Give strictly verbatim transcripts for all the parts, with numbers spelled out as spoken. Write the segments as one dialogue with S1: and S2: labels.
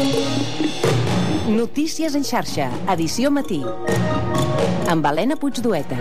S1: Notícies en xarxa, edició matí, amb Helena Puigdueta.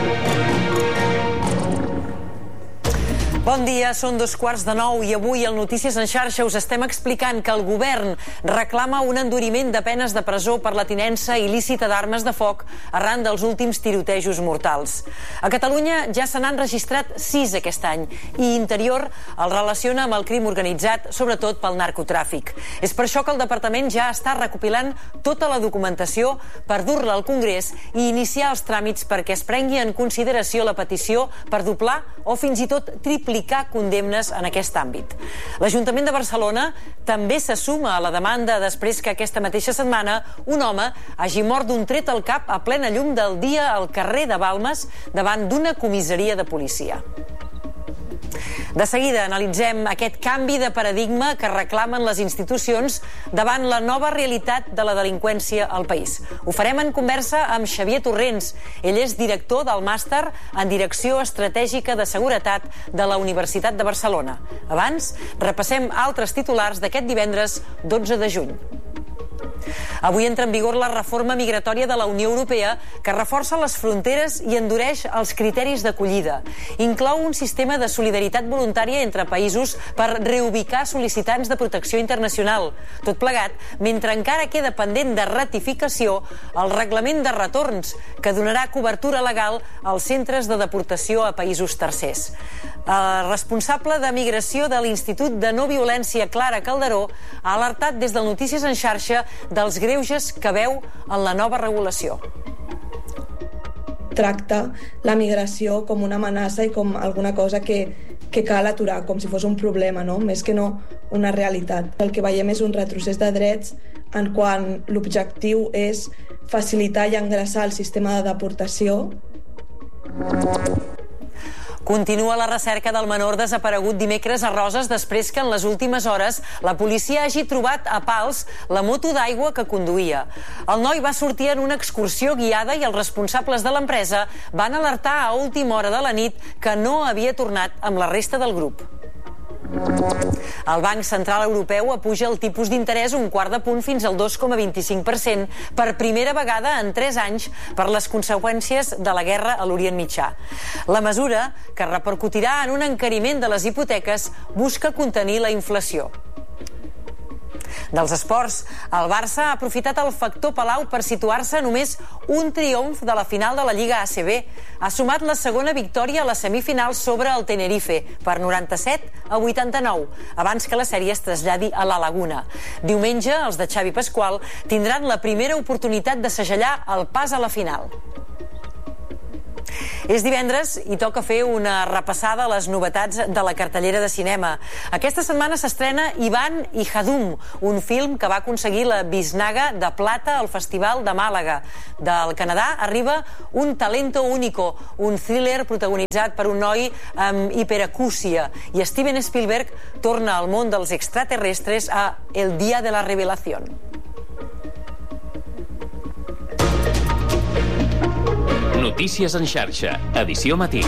S2: Bon dia, són dos quarts de nou i avui al Notícies en xarxa us estem explicant que el govern reclama un enduriment de penes de presó per la tinença il·lícita d'armes de foc arran dels últims tirotejos mortals. A Catalunya ja se n'han registrat sis aquest any i Interior el relaciona amb el crim organitzat, sobretot pel narcotràfic. És per això que el departament ja està recopilant tota la documentació per dur-la al Congrés i iniciar els tràmits perquè es prengui en consideració la petició per doblar o fins i tot triplicar condemnes en aquest àmbit. L'Ajuntament de Barcelona també se suma a la demanda després que aquesta mateixa setmana un home hagi mort d'un tret al cap a plena llum del dia al carrer de Balmes davant d'una comissaria de policia. De seguida analitzem aquest canvi de paradigma que reclamen les institucions davant la nova realitat de la delinqüència al país. Ho farem en conversa amb Xavier Torrents. Ell és director del màster en Direcció Estratègica de Seguretat de la Universitat de Barcelona. Abans, repassem altres titulars d'aquest divendres dotze de juny. Avui entra en vigor la reforma migratòria de la Unió Europea que reforça les fronteres i endureix els criteris d'acollida. Inclou un sistema de solidaritat voluntària entre països per reubicar sol·licitants de protecció internacional. Tot plegat, mentre encara queda pendent de ratificació el reglament de retorns que donarà cobertura legal als centres de deportació a països tercers. El responsable de migració de l'Institut de No Violència, Clara Calderó, ha alertat des del Notícies en xarxa dels greuges que veu en la nova regulació.
S3: Tracta la migració com una amenaça i com alguna cosa que, que cal aturar, com si fos un problema, no? Més que no una realitat. El que veiem és un retrocés de drets en quan l'objectiu és facilitar i engreixar el sistema de deportació.
S2: Continua la recerca del menor desaparegut dimecres a Roses després que en les últimes hores la policia hagi trobat a pals la moto d'aigua que conduïa. El noi va sortir en una excursió guiada i els responsables de l'empresa van alertar a última hora de la nit que no havia tornat amb la resta del grup. El Banc Central Europeu apuja el tipus d'interès un quart de punt fins al dos coma vint-i-cinc per cent per primera vegada en tres anys per les conseqüències de la guerra a l'Orient Mitjà. La mesura, que repercutirà en un encariment de les hipoteques, busca contenir la inflació. Dels esports, el Barça ha aprofitat el factor Palau per situar-se només un triomf de la final de la Lliga A C B. Ha sumat la segona victòria a la semifinal sobre el Tenerife per noranta-set a vuitanta-nou, abans que la sèrie es traslladi a la Laguna. Diumenge, els de Xavi Pasqual tindran la primera oportunitat de segellar el pas a la final. És divendres i toca fer una repassada a les novetats de la cartellera de cinema. Aquesta setmana s'estrena Ivan i Hadum, un film que va aconseguir la Biznaga de Plata al Festival de Màlaga. Del Canadà arriba Un Talento Único, un thriller protagonitzat per un noi amb hiperacúsia, i Steven Spielberg torna al món dels extraterrestres a El Día de la Revelación.
S4: Notícies en xarxa, edició matí.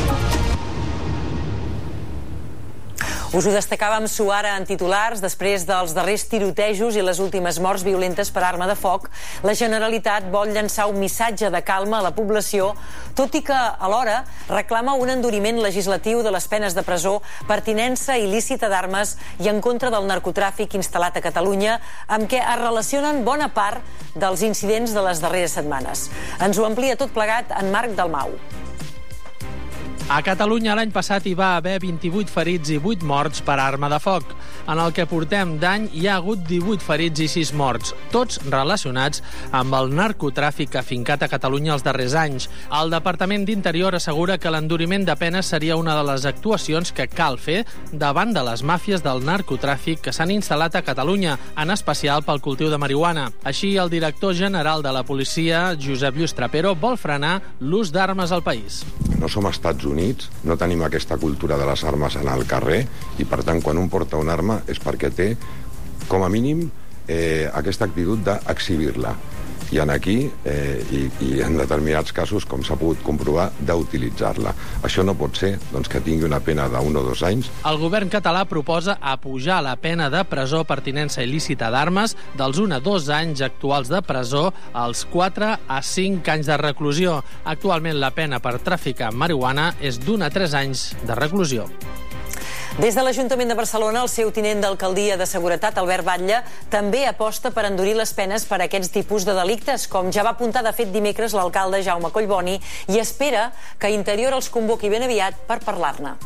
S2: Us ho destacàvem suara en titulars. Després dels darrers tirotejos i les últimes morts violentes per arma de foc, la Generalitat vol llançar un missatge de calma a la població, tot i que alhora reclama un enduriment legislatiu de les penes de presó per tinença il·lícita d'armes i en contra del narcotràfic instal·lat a Catalunya, amb què es relacionen bona part dels incidents de les darreres setmanes. Ens ho amplia tot plegat en Marc Dalmau.
S5: A Catalunya l'any passat hi va haver vint-i-vuit ferits i vuit morts per arma de foc. En el que portem d'any hi ha hagut divuit ferits i sis morts, tots relacionats amb el narcotràfic afincat a Catalunya els darrers anys. El Departament d'Interior assegura que l'enduriment de penes seria una de les actuacions que cal fer davant de les màfies del narcotràfic que s'han instal·lat a Catalunya, en especial pel cultiu de marihuana. Així, el director general de la policia, Josep Lluís Trapero, vol frenar l'ús d'armes al país.
S6: No som Estats Units, no tenim aquesta cultura de les armes en el carrer i, per tant, quan un porta una arma és perquè té, com a mínim, eh, aquesta actitud d'exhibir-la. i en aquí, eh, i, i en determinats casos, com s'ha pogut comprovar, d'utilitzar-la. Això no pot ser doncs, que tingui una pena d'un o dos anys.
S5: El govern català proposa apujar la pena de presó per tinença il·lícita d'armes dels un a dos anys actuals de presó als quatre a cinc anys de reclusió. Actualment la pena per traficar amb marihuana és d'un a tres anys de reclusió.
S2: Des de l'Ajuntament de Barcelona, el seu tinent d'alcaldia de Seguretat, Albert Batlle, també aposta per endurir les penes per a aquests tipus de delictes, com ja va apuntar de fet dimecres l'alcalde Jaume Collboni, i espera que Interior els convoqui ben aviat per parlar-ne.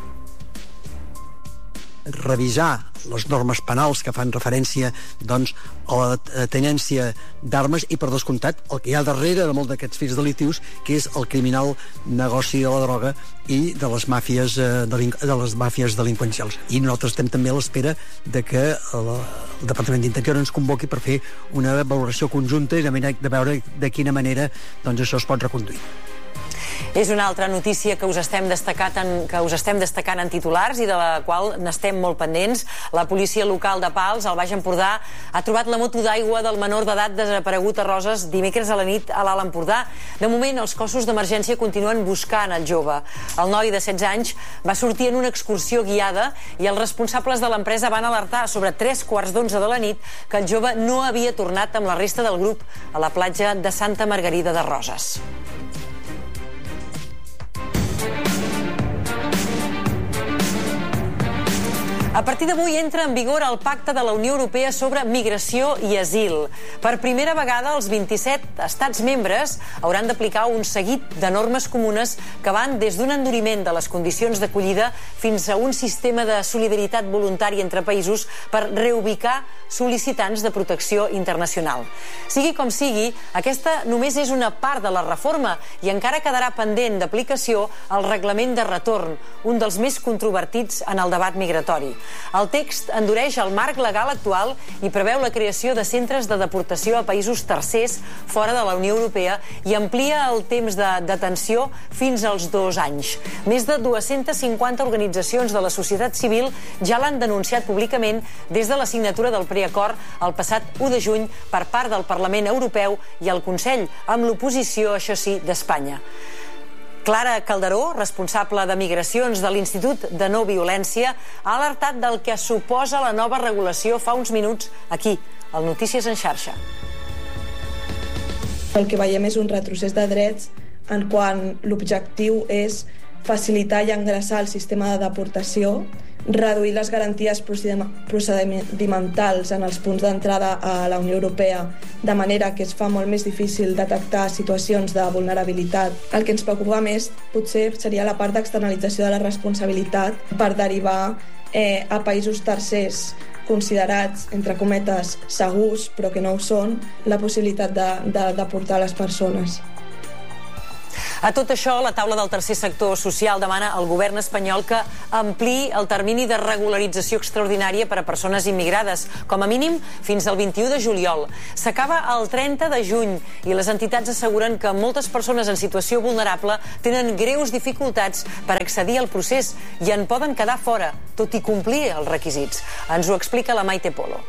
S7: Revisar les normes penals que fan referència doncs, a la tenència d'armes i, per descomptat, el que hi ha darrere de molts d'aquests fets delictius, que és el criminal negoci de la droga i de les màfies, eh, de les màfies delinqüencials. I nosaltres estem també a l'espera de que el, el Departament d'Interior ens convoqui per fer una valoració conjunta i de, manera, de veure de quina manera doncs, això es pot reconduir.
S2: És una altra notícia que us estem destacant en, que us estem destacant en titulars i de la qual n'estem molt pendents. La policia local de Pals, al Baix Empordà, ha trobat la moto d'aigua del menor d'edat desaparegut a Roses dimecres a la nit a l'Alt Empordà. De moment, els cossos d'emergència continuen buscant el jove. El noi de setze anys va sortir en una excursió guiada i els responsables de l'empresa van alertar sobre tres quarts d'onze de la nit que el jove no havia tornat amb la resta del grup a la platja de Santa Margarida de Roses. A partir d'avui entra en vigor el Pacte de la Unió Europea sobre Migració i Asil. Per primera vegada, els vint-i-set estats membres hauran d'aplicar un seguit de normes comunes que van des d'un enduriment de les condicions d'acollida fins a un sistema de solidaritat voluntària entre països per reubicar sol·licitants de protecció internacional. Sigui com sigui, aquesta només és una part de la reforma i encara quedarà pendent d'aplicació el reglament de retorn, un dels més controvertits en el debat migratori. El text endureix el marc legal actual i preveu la creació de centres de deportació a països tercers fora de la Unió Europea i amplia el temps de detenció fins als dos anys. Més de dues-centes cinquanta organitzacions de la societat civil ja l'han denunciat públicament des de la signatura del preacord el passat u de juny per part del Parlament Europeu i el Consell, amb l'oposició, això sí, d'Espanya. Clara Calderó, responsable de migracions de l'Institut de No Violència, ha alertat del que suposa la nova regulació fa uns minuts aquí, al Notícies en xarxa.
S3: El que veiem és un retrocés de drets en quan l'objectiu és facilitar i engreixar el sistema de deportació, reduir les garanties procedimentals en els punts d'entrada a la Unió Europea, de manera que es fa molt més difícil detectar situacions de vulnerabilitat. El que ens preocupa més potser seria la part d'externalització de la responsabilitat per derivar eh, a països tercers considerats, entre cometes, segurs, però que no ho són, la possibilitat de, de deportar les persones.
S2: A tot això, la taula del tercer sector social demana al govern espanyol que ampliï el termini de regularització extraordinària per a persones immigrades, com a mínim fins al vint-i-u de juliol. S'acaba el trenta de juny i les entitats asseguren que moltes persones en situació vulnerable tenen greus dificultats per accedir al procés i en poden quedar fora, tot i complir els requisits. Ens ho explica la Maite Polo.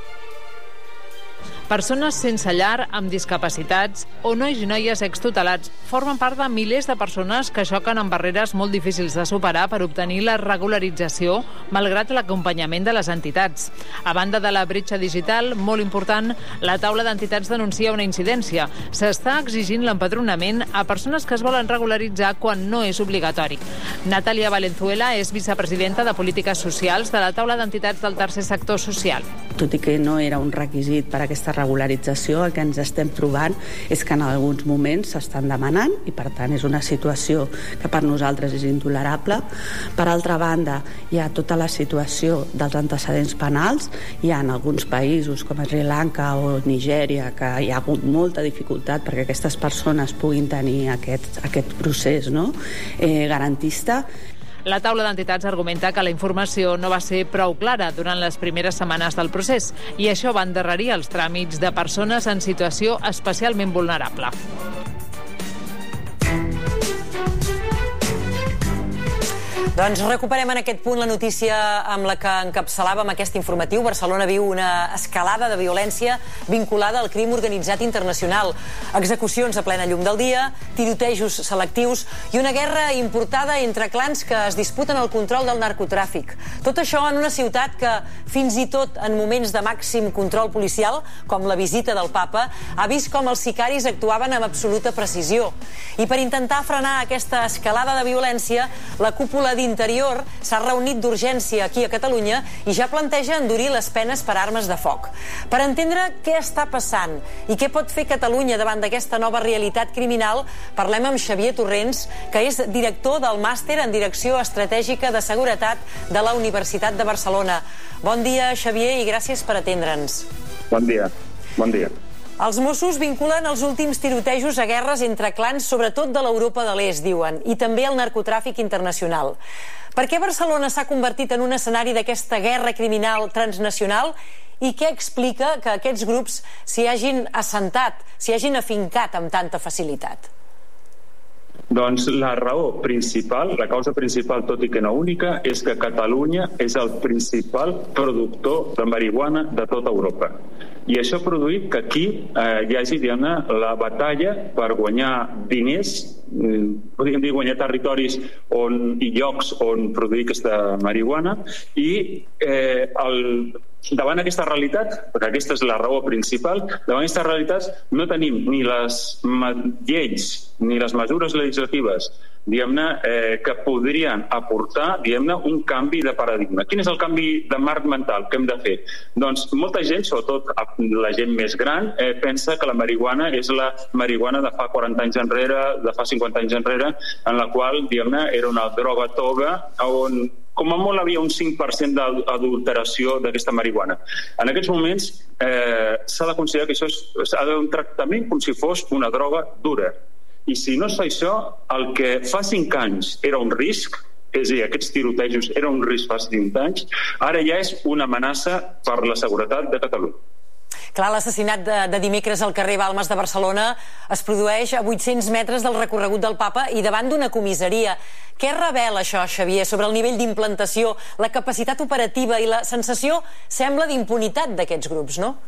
S8: Persones sense llar, amb discapacitats o nois i noies extutelats formen part de milers de persones que xoquen amb barreres molt difícils de superar per obtenir la regularització, malgrat l'acompanyament de les entitats. A banda de la bretxa digital, molt important, la taula d'entitats denuncia una incidència. S'està exigint l'empadronament a persones que es volen regularitzar quan no és obligatori. Natàlia Valenzuela és vicepresidenta de Polítiques Socials de la taula d'entitats del tercer sector social.
S9: Tot i que no era un requisit per a aquesta regularització, el que ens estem trobant és que en alguns moments s'estan demanant i per tant és una situació que per nosaltres és intolerable. Per altra banda, hi ha tota la situació dels antecedents penals. Hi ha en alguns països com Sri Lanka o Nigèria que hi ha hagut molta dificultat perquè aquestes persones puguin tenir aquest, aquest procés, no? eh, garantista.
S8: La taula d'entitats argumenta que la informació no va ser prou clara durant les primeres setmanes del procés i això va endarrerir els tràmits de persones en situació especialment vulnerable.
S2: Doncs recuperem en aquest punt la notícia amb la que encapçalàvem aquest informatiu. Barcelona viu una escalada de violència vinculada al crim organitzat internacional. Execucions a plena llum del dia, tirotejos selectius i una guerra importada entre clans que es disputen el control del narcotràfic. Tot això en una ciutat que, fins i tot en moments de màxim control policial, com la visita del papa, ha vist com els sicaris actuaven amb absoluta precisió. I per intentar frenar aquesta escalada de violència, la cúpula d'Interior s'ha reunit d'urgència aquí a Catalunya i ja planteja endurir les penes per armes de foc. Per entendre què està passant i què pot fer Catalunya davant d'aquesta nova realitat criminal, parlem amb Xavier Torrents, que és director del Màster en Direcció Estratègica de Seguretat de la Universitat de Barcelona. Bon dia, Xavier, i gràcies per atendre'ns.
S10: Bon dia, bon dia.
S2: Els Mossos vinculen els últims tirotejos a guerres entre clans, sobretot de l'Europa de l'Est, diuen, i també al narcotràfic internacional. Per què Barcelona s'ha convertit en un escenari d'aquesta guerra criminal transnacional i què explica que aquests grups s'hi hagin assentat, s'hi hagin afincat amb tanta facilitat?
S10: Doncs la raó principal, la causa principal, tot i que no única, és que Catalunya és el principal productor de marihuana de tota Europa. I això ha produït que aquí eh, hi hagi, diguem-ne, la batalla per guanyar diners, eh, podríem dir guanyar territoris on, i llocs on produir aquesta marihuana, i eh, el, davant aquesta realitat, perquè aquesta és la raó principal, davant aquesta realitat no tenim ni les lleis ni les mesures legislatives diguem-ne, eh, que podrien aportar, diguem-ne, un canvi de paradigma. Quin és el canvi de marc mental que hem de fer? Doncs molta gent, sobretot la gent més gran, eh, pensa que la marihuana és la marihuana de fa quaranta anys enrere, de fa cinquanta anys enrere, en la qual, diguem-ne, era una droga toga on com a molt havia un cinc per cent d'adulteració d'aquesta marihuana. En aquests moments eh, s'ha de considerar que això és, s'ha de un tractament com si fos una droga dura. I si no és això, el que fa cinc anys era un risc, és a dir, aquests tirotejos era un risc fa cinc anys, ara ja és una amenaça per la seguretat de Catalunya.
S2: Clar, l'assassinat de, de dimecres al carrer Balmes de Barcelona es produeix a vuit-cents metres del recorregut del Papa i davant d'una comissaria. Què revela això, Xavier, sobre el nivell d'implantació, la capacitat operativa i la sensació, sembla, d'impunitat d'aquests grups, no?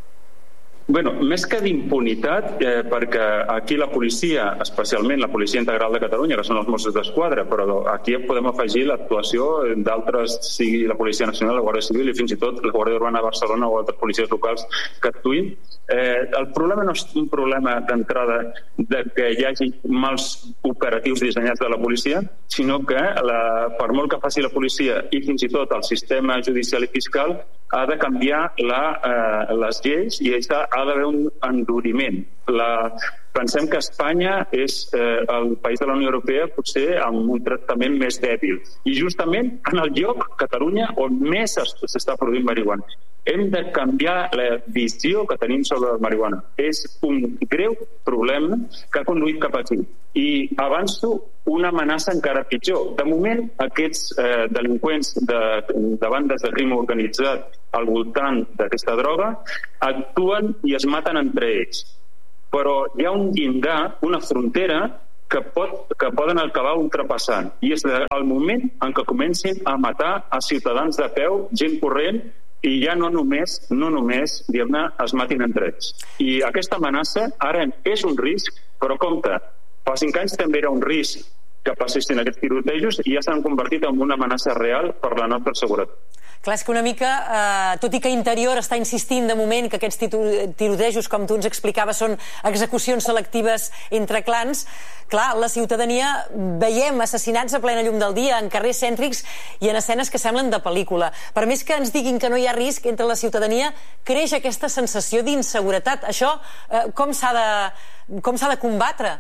S10: Bueno, més que d'impunitat, eh, perquè aquí la policia, especialment la Policia Integral de Catalunya, que són els Mossos d'Esquadra, però aquí podem afegir l'actuació d'altres, sigui la Policia Nacional, la Guàrdia Civil i fins i tot la Guàrdia Urbana de Barcelona o altres policies locals que actuïn. Eh, el problema no és un problema d'entrada de que hi hagi mals operatius dissenyats de la policia, sinó que la, per molt que faci la policia i fins i tot el sistema judicial i fiscal ha de canviar la, eh, les lleis i ha ha d'haver un enduriment. La... Pensem que Espanya és eh, el país de la Unió Europea potser amb un tractament més dèbil. I justament en el lloc, Catalunya, on més s'està produint marihuana. Hem de canviar la visió que tenim sobre la marihuana. És un greu problema que ha conduït cap aquí. I avanço una amenaça encara pitjor. De moment, aquests eh, delinqüents de, de bandes de crim organitzat al voltant d'aquesta droga actuen i es maten entre ells. Però hi ha un llindar, una frontera que, pot, que poden acabar ultrapassant. I és el moment en què comencin a matar a ciutadans de peu, gent corrent, i ja no només, no només diguem-ne, es matin entre ells. I aquesta amenaça ara és un risc, però compte, fa cinc anys també era un risc que passessin aquests tirotejos i ja s'han convertit en una amenaça real per la nostra seguretat.
S2: Clar, és que una mica, eh, tot i que Interior està insistint de moment que aquests tirotejos, com tu ens explicaves, són execucions selectives entre clans, clar, la ciutadania veiem assassinats a plena llum del dia, en carrers cèntrics i en escenes que semblen de pel·lícula. Per més que ens diguin que no hi ha risc entre la ciutadania, creix aquesta sensació d'inseguretat. Això, eh, com s'ha de, com s'ha de combatre?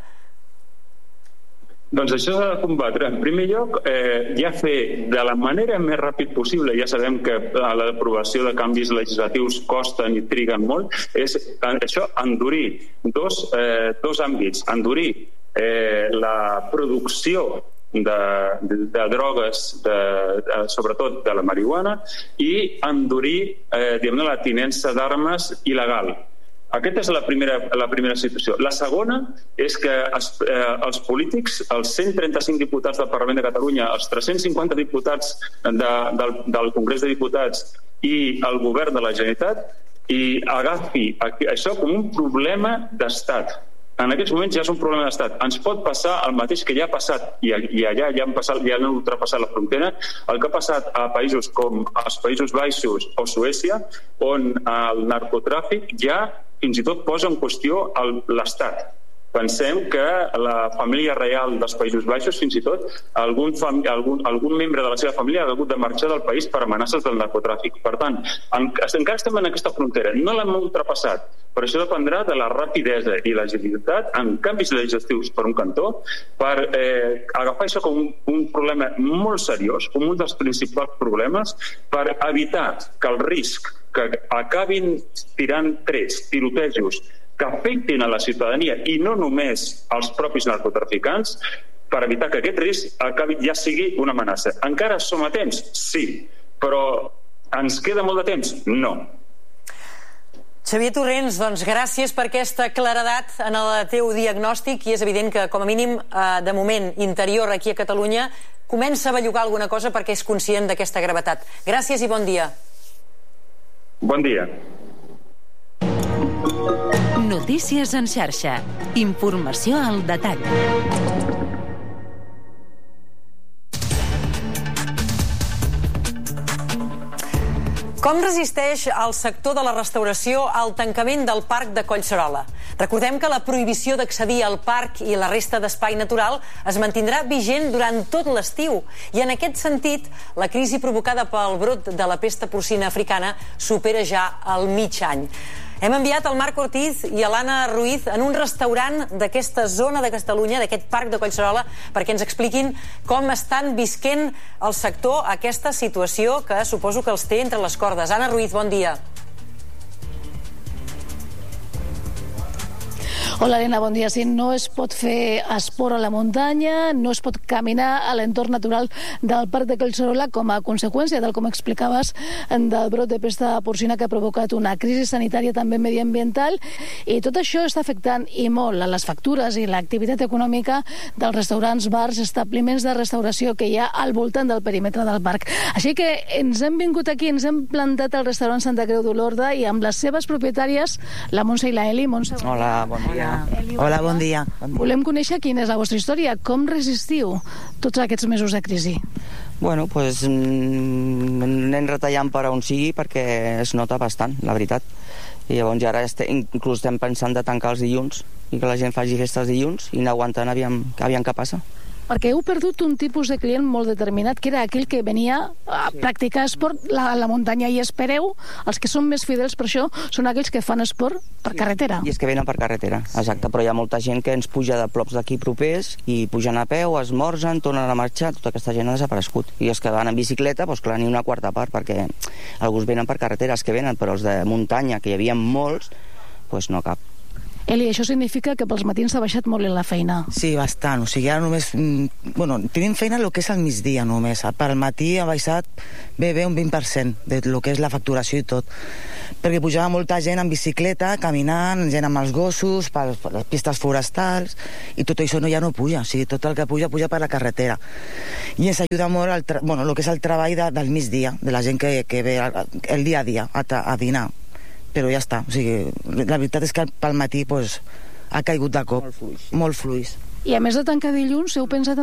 S10: Doncs això s'ha de combatre. En primer lloc, eh, ja fer de la manera més ràpid possible, ja sabem que l'aprovació de canvis legislatius costen i triguen molt, és això, endurir dos, eh, dos àmbits. Endurir eh, la producció de, de, de drogues, de, de, sobretot de la marihuana, i endurir eh, diguem-ne, la tinença d'armes il·legal. Aquesta és la primera, la primera situació. La segona és que els, eh, els polítics, els cent trenta-cinc diputats del Parlament de Catalunya, els tres-cents cinquanta diputats de, del, del Congrés de Diputats i el govern de la Generalitat, i agafi això com un problema d'estat. En aquests moments ja és un problema d'estat. Ens pot passar el mateix que ja ha passat, i, i allà ja han, passat, ja han ultrapassat la frontera, el que ha passat a països com els Països Baixos o Suècia, on el narcotràfic ja fins i tot posa en qüestió l'Estat. Pensem que la família reial dels Països Baixos, fins i tot, algun, fam... algun, algun membre de la seva família ha hagut de marxar del país per amenaces del narcotràfic. Per tant, en... encara estem en aquesta frontera, no l'hem ultrapassat, però això dependrà de la rapidesa i l'agilitat en canvis legislatius per un cantó, per eh, agafar això com un, un problema molt seriós, com un dels principals problemes, per evitar que el risc que acabin tirant trets, tirotejos, que afectin a la ciutadania i no només als propis narcotraficants, per evitar que aquest risc acabi, ja sigui una amenaça. Encara som a temps? Sí. Però ens queda molt de temps? No.
S2: Xavier Torrents, doncs gràcies per aquesta claredat en el teu diagnòstic, i és evident que, com a mínim, de moment, interior aquí a Catalunya, comença a bellugar alguna cosa perquè és conscient d'aquesta gravetat. Gràcies i bon dia.
S10: Bon dia.
S1: Notícies en xarxa. Informació al detall.
S2: Com resisteix el sector de la restauració al tancament del Parc de Collserola? Recordem que la prohibició d'accedir al parc i la resta d'espai natural es mantindrà vigent durant tot l'estiu, i en aquest sentit la crisi provocada pel brot de la pesta porcina africana supera ja el mig any. Hem enviat el Marc Ortiz i l'Anna Ruiz en un restaurant d'aquesta zona de Catalunya, d'aquest Parc de Collserola, perquè ens expliquin com estan visquent el sector aquesta situació que suposo que els té entre les cordes. Anna Ruiz, bon dia.
S11: Hola, Elena, bon dia. Sí, no es pot fer esport a la muntanya, no es pot caminar a l'entorn natural del Parc de Collserola com a conseqüència del, com explicaves, del brot de pesta porcina que ha provocat una crisi sanitària també mediambiental, i tot això està afectant i molt a les factures i l'activitat econòmica dels restaurants, bars, establiments de restauració que hi ha al voltant del perímetre del parc. Així que ens hem vingut aquí, ens hem plantat al restaurant Santa Creu d'Olorda i amb les seves propietàries, la Montse i la Eli. Montse,
S12: hola, bon dia.
S11: Eli,
S12: Hola, bon dia.
S11: Volem conèixer quina és la vostra història. Com resistiu tots aquests mesos de crisi?
S12: Bueno, doncs mm, anem retallant per on sigui perquè es nota bastant, la veritat. I llavors ja ara estem, inclús estem pensant de tancar els dilluns i que la gent faci festes dilluns i anar aguantant aviam, aviam què passa.
S11: Perquè heu perdut un tipus de client molt determinat, que era aquell que venia a practicar esport a la muntanya, i espereu, els que són més fidels per això, són aquells que fan esport per carretera.
S12: I és que venen per carretera, exacte, però hi ha molta gent que ens puja de plops d'aquí propers i pugen a peu, esmorzen, tornen a marxar, tota aquesta gent ha desaparegut. I els que van en bicicleta, doncs clar, ni una quarta part, perquè alguns venen per carretera, els que venen, però els de muntanya, que hi havia molts, doncs no cap.
S11: Eli, això significa que pels matins s'ha baixat molt la feina.
S12: Sí, bastant. O sigui, ara només... Bueno, tenim feina el que és al migdia només. Per al matí ha baixat bé, bé, un vint per cent de lo que és la facturació i tot. Perquè pujava molta gent en bicicleta, caminant, gent amb els gossos, per les pistes forestals, i tot això no, ja no puja. O sigui, tot el que puja, puja per la carretera. I ens ajuda molt el, bueno, el que és el treball de, del migdia, de la gent que, que ve el dia a dia a, a dinar. Però ja està, o sigui, la veritat és que pel matí pues, ha caigut de cop, molt fluix.
S11: Molt fluix. I a més de tancar dilluns, heu pensat